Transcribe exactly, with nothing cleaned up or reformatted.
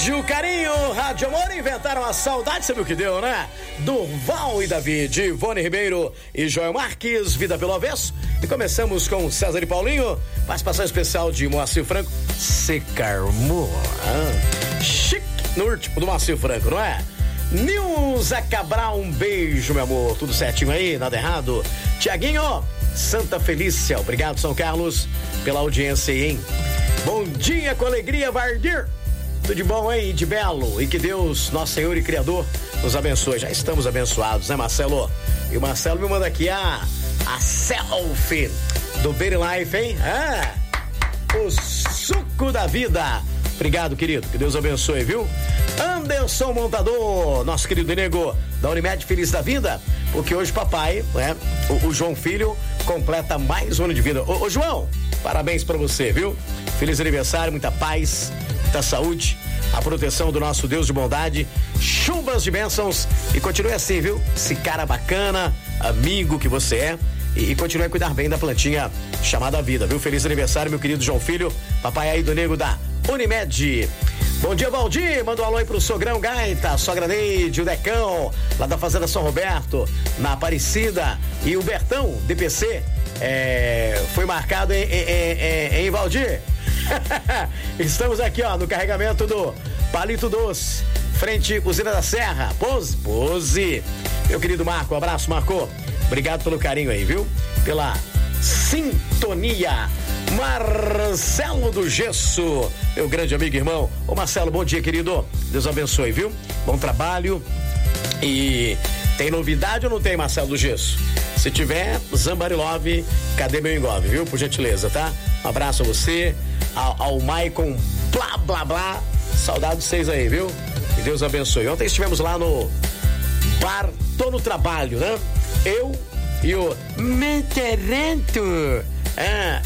Rádio Carinho, Rádio Amor inventaram a saudade, sabe o que deu, né? Durval e David, Ivone Ribeiro e Joel Marques, Vida pelo Avesso. E começamos com César e Paulinho, participação especial de Moacir Franco. Se carmou, ah, chique no último do Moacir Franco, não é? Nilza Cabral, um beijo, meu amor, tudo certinho aí, nada errado. Tiaguinho, Santa Felícia, obrigado, São Carlos, pela audiência aí, hein? Bom dia com alegria, Vardir. Tudo de bom, hein? De belo. E que Deus, nosso Senhor e Criador, nos abençoe. Já estamos abençoados, né, Marcelo? E o Marcelo me manda aqui a, a selfie do Berry Life, hein? Ah, o suco da vida. Obrigado, querido. Que Deus abençoe, viu? Anderson Montador, nosso querido nego da Unimed, feliz da vida, porque hoje papai, né, o, o João Filho, completa mais um ano de vida. Ô, ô João, parabéns pra você, viu? Feliz aniversário, muita paz, muita saúde, a proteção do nosso Deus de bondade, chuvas de bênçãos e continue assim, viu? Esse cara bacana, amigo que você é, e, e continue a cuidar bem da plantinha chamada vida, viu? Feliz aniversário, meu querido João Filho, papai aí do nego da Unimed. Bom dia, Valdir, manda um alô aí pro sogrão Gaita, sogra Neide, o Decão, lá da Fazenda São Roberto, na Aparecida, e o Bertão, D P C, é, foi marcado em, em, em, em Valdir. Estamos aqui, ó, no carregamento do Palito Doce, frente Usina da Serra. Pose, pose. Meu querido Marco, um abraço, Marco. Obrigado pelo carinho aí, viu? Pela sintonia. Marcelo do Gesso, meu grande amigo e irmão. Ô Marcelo, bom dia, querido. Deus abençoe, viu? Bom trabalho. E tem novidade ou não tem, Marcelo do Gesso? Se tiver, Zambarilove, cadê meu engove, viu? Por gentileza, tá? Um abraço a você, ao, ao Maicon, blá, blá, blá. Saudade de vocês aí, viu? Que Deus abençoe. Ontem estivemos lá no bar Tô no Trabalho, né? Eu e o Menterento. Ah,